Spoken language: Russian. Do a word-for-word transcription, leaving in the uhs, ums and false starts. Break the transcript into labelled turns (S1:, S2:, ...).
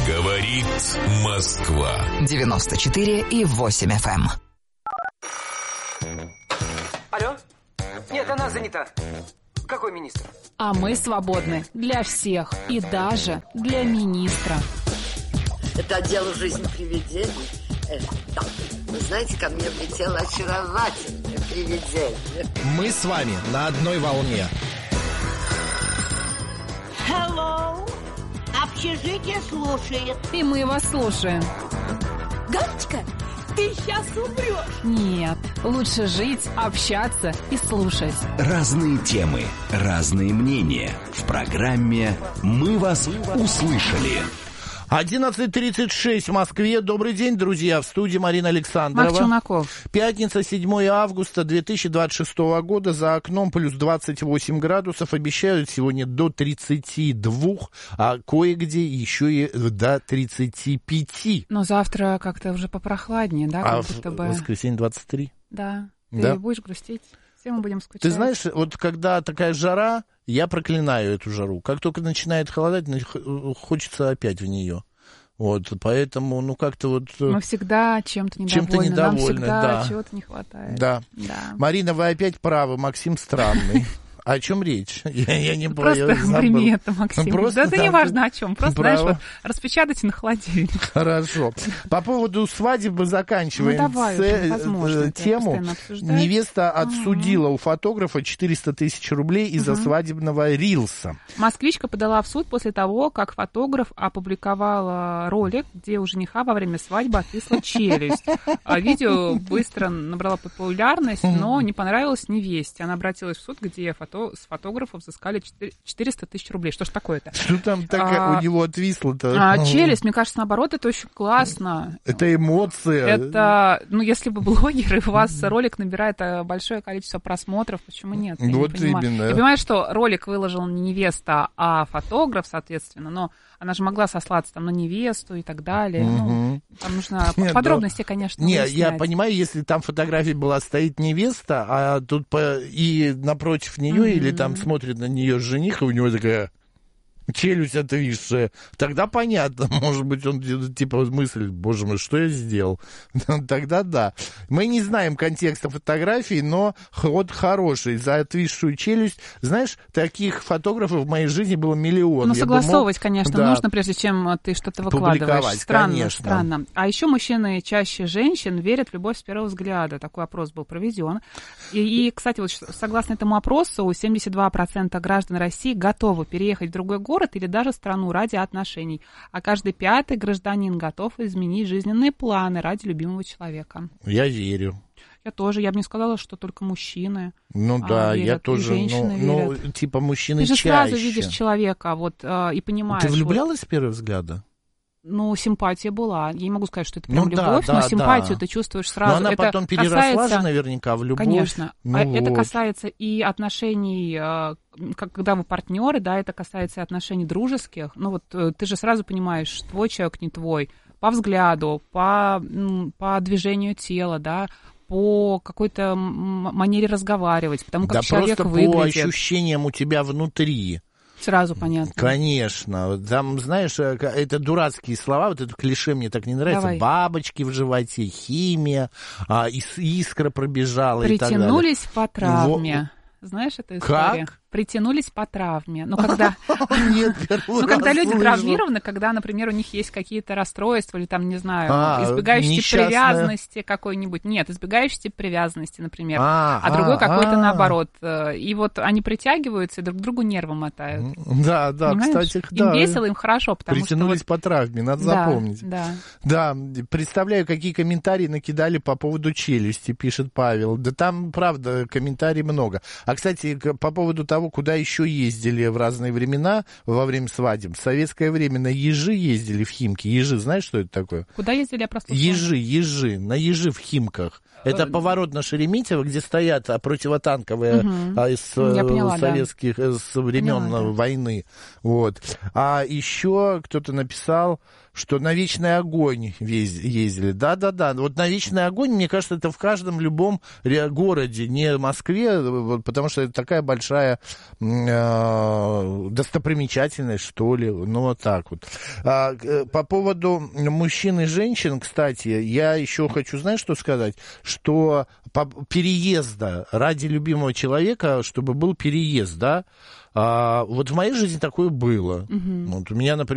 S1: Говорит Москва.
S2: девяносто четыре и восемь эф эм.
S3: Алло? Нет, она занята. Какой министр?
S4: А мы свободны для всех и даже для министра.
S5: Это дело жизни привидений. Э, да. Вы знаете, ко мне влетело очаровательное привидение.
S6: Мы с вами на одной волне.
S7: Hello. Общежитие слушает.
S4: И мы вас слушаем.
S7: Галочка, ты сейчас умрешь.
S4: Нет, лучше жить, общаться и слушать.
S8: Разные темы, разные мнения. В программе «Мы вас услышали».
S9: одиннадцать тридцать шесть в Москве. Добрый день, друзья. В студии Марина Александрова.
S4: Марк Челноков.
S9: Пятница, седьмое августа две тысячи двадцать шестого года. За окном плюс двадцать восемь градусов. Обещают сегодня до тридцати двух, а кое-где еще и до тридцати пяти.
S4: Но завтра как-то уже попрохладнее, да? Как
S9: А
S4: будто
S9: в
S4: бы...
S9: воскресенье двадцать три?
S4: Да. Ты
S9: Да.
S4: будешь грустить? Все мы будем скучать.
S9: Ты знаешь, вот когда такая жара, я проклинаю эту жару. Как только начинает холодать, хочется опять в нее. Вот, поэтому, ну, как-то вот...
S4: Мы всегда чем-то недовольны.
S9: Чем-то недовольны,
S4: Нам всегда
S9: да.
S4: чего-то не хватает.
S9: Да.
S4: да.
S9: Марина, вы опять правы, Максим странный. О чем речь? Я, я не
S4: Просто прими это, Максим.
S9: Просто,
S4: да, да,
S9: да,
S4: не важно о чем. Просто,
S9: право.
S4: знаешь, вот, распечатайте на холодильник.
S9: Хорошо. По поводу свадьбы заканчиваем
S4: ну, давай,
S9: ц...
S4: возможно,
S9: тему. Невеста отсудила угу. у фотографа четыреста тысяч рублей из-за угу. свадебного рилса.
S4: Москвичка подала в суд после того, как фотограф опубликовал ролик, где у жениха во время свадьбы отвисла челюсть. Видео быстро набрало популярность, но не понравилось невесте. Она обратилась в суд, где фото с фотографов взыскали четыреста тысяч рублей. Что ж такое-то?
S9: Что там так а, у него отвисло-то?
S4: А, челюсть, мне кажется, наоборот, это очень классно.
S9: Это эмоция.
S4: Это, ну, если вы блогер, и у вас ролик набирает большое количество просмотров, почему нет? Я
S9: вот
S4: не
S9: именно.
S4: Я понимаю, что ролик выложил не невеста, а фотограф, соответственно, но она же могла сослаться там на невесту и так далее. Угу. Ну, там нужно нет, подробности, да. конечно,
S9: Не,
S4: выяснять.
S9: я понимаю, если там фотография была, стоит невеста, а тут по... и напротив нее, mm-hmm. или там смотрит на нее жених, и у него такая челюсть отвисшая, тогда понятно, может быть, он типа мысль, боже мой, что я сделал? Тогда да. Мы не знаем контекста фотографии, но ход хороший. За отвисшую челюсть, знаешь, таких фотографов в моей жизни было миллион.
S4: Ну, согласовывать, мог... конечно,
S9: да.
S4: нужно, прежде чем ты что-то выкладываешь. Странно,
S9: конечно.
S4: странно. А еще мужчины чаще женщин верят в любовь с первого взгляда. Такой опрос был проведен. И, и кстати, вот согласно этому опросу, семьдесят два процента граждан России готовы переехать в другой город или даже страну ради отношений. А каждый пятый гражданин готов изменить жизненные планы ради любимого человека.
S9: Я верю.
S4: Я тоже. Я бы не сказала, что только мужчины.
S9: Ну да,
S4: а, верят,
S9: я тоже.
S4: Женщины
S9: ну,
S4: верят.
S9: ну, типа мужчины
S4: Ты же
S9: чаще.
S4: сразу видишь человека вот, а, и понимаешь.
S9: Ты влюблялась
S4: вот,
S9: с первого взгляда?
S4: Ну, симпатия была. Я не могу сказать, что это прям
S9: ну,
S4: любовь,
S9: да,
S4: но
S9: да,
S4: симпатию
S9: да.
S4: ты чувствуешь сразу.
S9: Но она
S4: это
S9: потом переросла
S4: касается...
S9: же наверняка в любовь.
S4: Конечно.
S9: Ну,
S4: а
S9: вот.
S4: Это касается и отношений, когда вы партнеры, да, это касается и отношений дружеских. Ну вот ты же сразу понимаешь, твой человек не твой. По взгляду, по, по движению тела, да, по какой-то манере разговаривать, потому как
S9: да
S4: человек
S9: выглядит. Да просто по ощущениям у тебя внутри.
S4: Сразу понятно.
S9: Конечно. Там, знаешь, это дурацкие слова, вот это клише мне так не нравится.
S4: Давай.
S9: Бабочки в животе, химия, а, искра пробежала и так далее.
S4: Притянулись по травме. Во... Знаешь эту историю?
S9: Как?
S4: Притянулись по травме. Ну, когда,
S9: Нет,
S4: ну, когда люди травмированы, когда, например, у них есть какие-то расстройства или там, не знаю,
S9: а,
S4: избегающий тип
S9: несчастная...
S4: привязанности какой-нибудь. Нет, избегающий тип привязанности, например.
S9: А,
S4: а другой
S9: а,
S4: какой-то
S9: а.
S4: наоборот. И вот они притягиваются и друг другу нервы мотают.
S9: Да, да,
S4: понимаешь?
S9: кстати,
S4: им
S9: да.
S4: Им весело, им хорошо, потому
S9: Притянулись
S4: что... Вот...
S9: по травме, надо
S4: да,
S9: запомнить.
S4: Да,
S9: да. Представляю, какие комментарии накидали по поводу челюсти, пишет Павел. Да там, правда, комментариев много. А, кстати, по поводу того, куда еще ездили в разные времена во время свадеб. В советское время на Ежи ездили в Химки. Ежи, знаешь, что это такое?
S4: Куда ездили, я просто...
S9: Ежи, Ежи, на Ежи в Химках. Это поворот на Шереметьево, где стоят противотанковые угу. из
S4: поняла,
S9: советских
S4: да.
S9: с времен поняла, да. войны. Вот. А еще кто-то написал, что на Вечный огонь ездили. Да-да-да. Вот на Вечный огонь, мне кажется, это в каждом любом городе, не в Москве, потому что это такая большая э, достопримечательность, что ли, ну, вот так вот. А, по поводу мужчин и женщин, кстати, я еще хочу, знаешь, что сказать? Что по, переезда ради любимого человека, чтобы был переезд, да, а, вот в моей жизни такое было. Угу. Вот у меня, например,